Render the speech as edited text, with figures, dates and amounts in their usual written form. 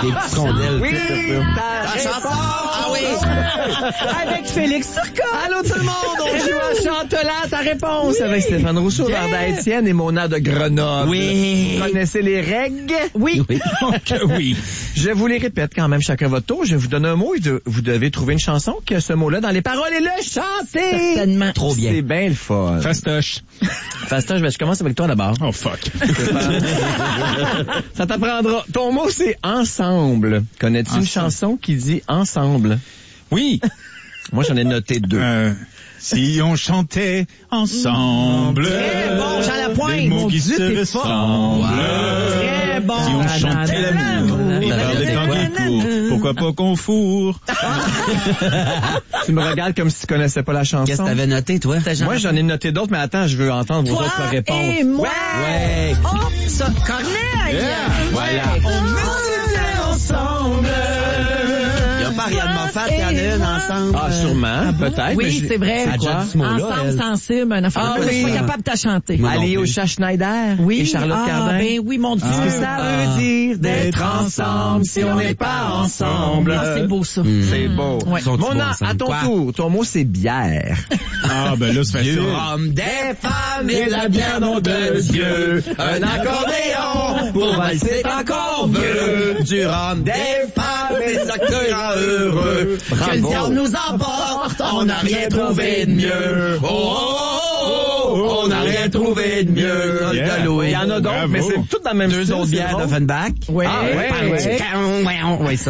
Des petites rondelles. Oui, La chanson! Ah oui! avec Félix Turcotte. Allô tout le monde, on joue à Chantelat, ta réponse avec Stéphane Rousseau, Varda Étienne et Mona de Grenoble. Oui. Vous connaissez les règles? Oui. Oui. Je vous les répète quand même chacun votre tour. Je vous donne un mot et vous devez trouver une chanson qui a ce mot-là dans les paroles et le chanter. Certainement. Trop bien. C'est bien le fun. Fastoche. Fastoche, je commence avec toi d'abord. Oh, fuck. Ça t'apprendra. Ton mot, c'est ensemble. Connais-tu une chanson qui dit ensemble? Oui. Moi, j'en ai noté deux. Si on chantait ensemble. Très bon, Jean Lapointe. Des mots Mon qui Dieu, se t'es fort. ressemblent. Très bon. Si on chantait l'amour, on parlait dans du cours. Pourquoi pas qu'on fourre? Tu me regardes comme si tu connaissais pas la chanson. Qu'est-ce que t'avais noté, toi? Moi, j'en ai noté d'autres, mais attends, je veux entendre vos autres réponses. Et moi. Ouais. Oh, ça, Corneille. Voilà. On musitait ensemble. Il y a pas Ariane Moffat, il y en a une ensemble. Ah, sûrement, peut-être. mais Oui, je- c'est vrai. C'est quoi? Ensemble sensible, un enfant. Ah Je oui. suis pas capable de te chanter. Moi non Aller au plus. chat Schneider Oui. et Charlotte Cardin. Ben oui, mon Dieu. Qu'est-ce que ça veut dire d'être ensemble si on n'est pas ensemble? Ah, c'est beau, ça. C'est beau. Ouais. Sont-ils Mona, beaux ensemble? à ton Quoi? tour, ton mot c'est bière. Ah, ben là, c'est facile. Du rhum, des femmes et la bière, nom de Dieu. Un accordéon pour valser encore mieux. Du rhum, des femmes et ça te rend heureux. Que le Bravo. diable nous emporte, on n'a rien trouvé de mieux. Oh, oh, oh, oh, on n'a rien trouvé de mieux. Yeah. Il y en a d'autres, Bravo. mais c'est tout dans le même Deux style, autres c'est bières drôle. d'Offenbach. Oui. Ah, ouais. Oui, ça.